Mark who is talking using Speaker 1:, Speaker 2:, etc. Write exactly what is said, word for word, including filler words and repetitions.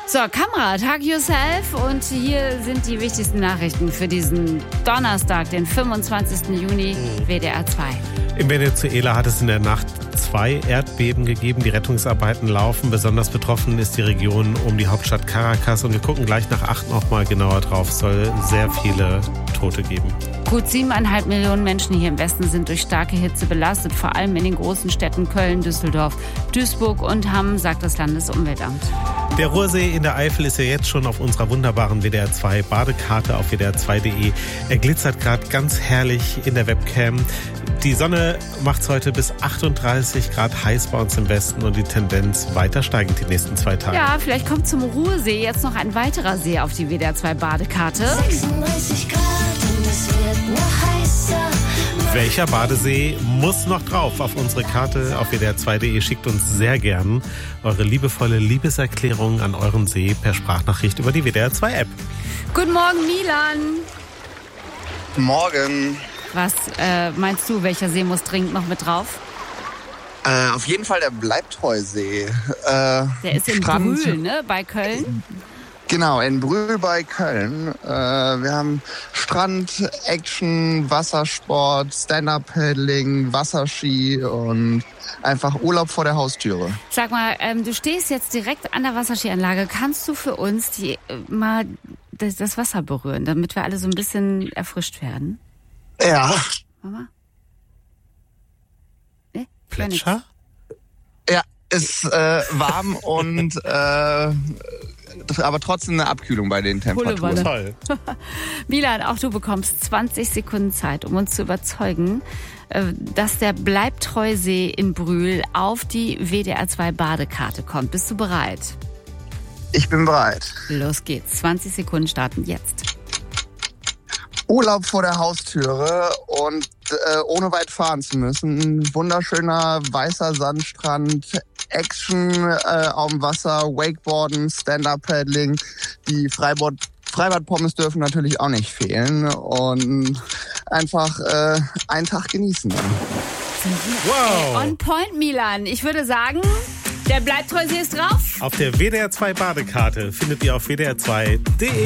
Speaker 1: So, Kamera, Tag Yourself und hier sind die wichtigsten Nachrichten für diesen Donnerstag, den fünfundzwanzigsten Juni, W D R zwei.
Speaker 2: In Venezuela hat es in der Nacht zwei Erdbeben gegeben. Die Rettungsarbeiten laufen. Besonders betroffen ist die Region um die Hauptstadt Caracas. Und wir gucken gleich nach acht noch mal genauer drauf. Es soll sehr viele Tote geben.
Speaker 1: Gut siebeneinhalb Millionen Menschen hier im Westen sind durch starke Hitze belastet. Vor allem in den großen Städten Köln, Düsseldorf, Duisburg und Hamm, sagt das Landesumweltamt.
Speaker 2: Der Ruhrsee in der Eifel ist ja jetzt schon auf unserer wunderbaren W D R zwei Badekarte auf W D R zwei Punkt de. Er glitzert gerade ganz herrlich in der Webcam. Die Sonne macht es heute bis achtunddreißig Grad heiß bei uns im Westen und die Tendenz weiter steigend die nächsten zwei Tage.
Speaker 1: Ja, vielleicht kommt zum Ruhrsee jetzt noch ein weiterer See auf die W D R zwei Badekarte.
Speaker 3: sechsunddreißig Grad und es wird noch heißer.
Speaker 2: Welcher Badesee muss noch drauf auf unsere Karte auf W D R zwei Punkt de? Schickt uns sehr gern eure liebevolle Liebeserklärung an euren See per Sprachnachricht über die W D R zwei App.
Speaker 1: Guten Morgen, Milan.
Speaker 4: Morgen.
Speaker 1: Was äh, meinst du, welcher See muss dringend noch mit drauf?
Speaker 4: Äh, auf jeden Fall der Bleibtreusee. Äh,
Speaker 1: Der ist in
Speaker 4: Strand,
Speaker 1: Brühl, ne? Bei Köln.
Speaker 4: Genau, in Brühl bei Köln. Äh, wir haben Strand, Action, Wassersport, Stand-Up-Paddling, Wasserski und einfach Urlaub vor der Haustüre.
Speaker 1: Sag mal, ähm, du stehst jetzt direkt an der Wasserskianlage. Kannst du für uns die äh, mal das, das Wasser berühren, damit wir alle so ein bisschen erfrischt werden?
Speaker 4: Ja.
Speaker 1: Mama? Nee?
Speaker 2: Gletscher?
Speaker 4: Ja, ist äh, warm und äh, aber trotzdem eine Abkühlung bei den Temperaturen.
Speaker 2: Toll.
Speaker 1: Milan, auch du bekommst zwanzig Sekunden Zeit, um uns zu überzeugen, dass der Bleibtreusee in Brühl auf die W D R zwei Badekarte kommt. Bist du bereit?
Speaker 4: Ich bin bereit.
Speaker 1: Los geht's. zwanzig Sekunden starten jetzt.
Speaker 4: Urlaub vor der Haustüre und äh, ohne weit fahren zu müssen. Wunderschöner weißer Sandstrand, Action äh, auf dem Wasser, Wakeboarden, Stand-Up-Paddling. Die Freibad, Freibad-Pommes dürfen natürlich auch nicht fehlen. Und einfach äh, einen Tag genießen.
Speaker 2: Wow.
Speaker 1: On point, Milan. Ich würde sagen, der Bleibtreusee ist drauf.
Speaker 2: Auf der W D R zwei Badekarte findet ihr auf W D R zwei Punkt de.